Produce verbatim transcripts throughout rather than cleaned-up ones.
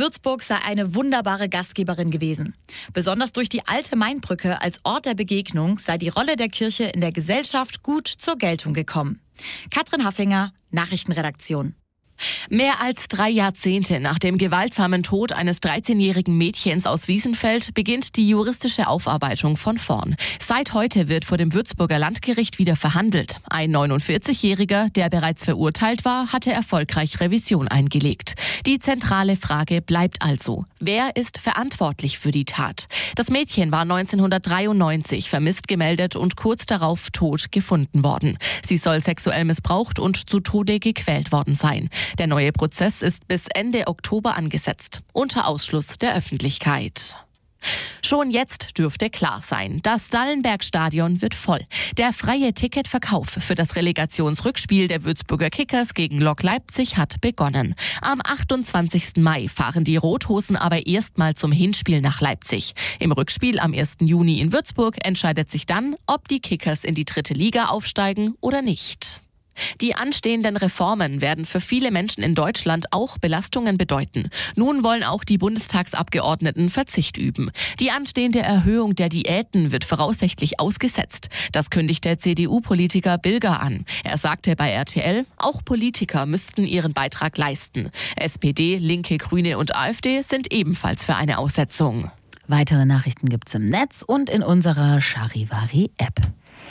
Würzburg sei eine wunderbare Gastgeberin gewesen. Besonders durch die alte Mainbrücke als Ort der Begegnung sei die Rolle der Kirche in der Gesellschaft gut zur Geltung gekommen. Katrin Haffinger, Nachrichtenredaktion. Mehr als drei Jahrzehnte nach dem gewaltsamen Tod eines dreizehnjährigen Mädchens aus Wiesenfeld beginnt die juristische Aufarbeitung von vorn. Seit heute wird vor dem Würzburger Landgericht wieder verhandelt. Ein neunundvierzigjähriger, der bereits verurteilt war, hatte erfolgreich Revision eingelegt. Die zentrale Frage bleibt also: Wer ist verantwortlich für die Tat? Das Mädchen war neunzehnhundertdreiundneunzig vermisst gemeldet und kurz darauf tot gefunden worden. Sie soll sexuell missbraucht und zu Tode gequält worden sein. Der neue Prozess ist bis Ende Oktober angesetzt, unter Ausschluss der Öffentlichkeit. Schon jetzt dürfte klar sein, das Dallenberg-Stadion wird voll. Der freie Ticketverkauf für das Relegationsrückspiel der Würzburger Kickers gegen Lok Leipzig hat begonnen. Am achtundzwanzigsten Mai fahren die Rothosen aber erstmal zum Hinspiel nach Leipzig. Im Rückspiel am ersten Juni in Würzburg entscheidet sich dann, ob die Kickers in die dritte Liga aufsteigen oder nicht. Die anstehenden Reformen werden für viele Menschen in Deutschland auch Belastungen bedeuten. Nun wollen auch die Bundestagsabgeordneten Verzicht üben. Die anstehende Erhöhung der Diäten wird voraussichtlich ausgesetzt. Das kündigt der C D U-Politiker Bilger an. Er sagte bei R T L, auch Politiker müssten ihren Beitrag leisten. S P D, Linke, Grüne und AfD sind ebenfalls für eine Aussetzung. Weitere Nachrichten gibt's im Netz und in unserer Charivari-App.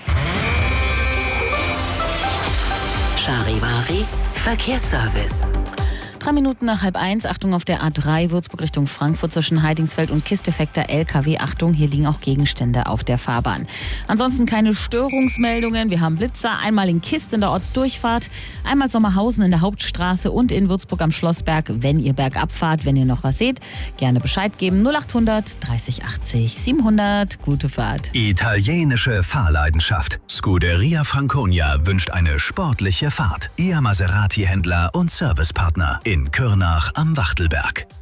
Charivari Verkehrsservice. Drei Minuten nach halb eins, Achtung auf der A drei, Würzburg Richtung Frankfurt zwischen Heidingsfeld und Kistefekter L K W. Achtung, hier liegen auch Gegenstände auf der Fahrbahn. Ansonsten keine Störungsmeldungen. Wir haben Blitzer, einmal in Kist in der Ortsdurchfahrt, einmal Sommerhausen in der Hauptstraße und in Würzburg am Schlossberg. Wenn ihr bergab fahrt, wenn ihr noch was seht, gerne Bescheid geben. null achthundert dreißig achtzig siebenhundert. Gute Fahrt. Italienische Fahrleidenschaft. Scuderia Franconia wünscht eine sportliche Fahrt. Ihr Maserati-Händler und Servicepartner in Kürnach am Wachtelberg.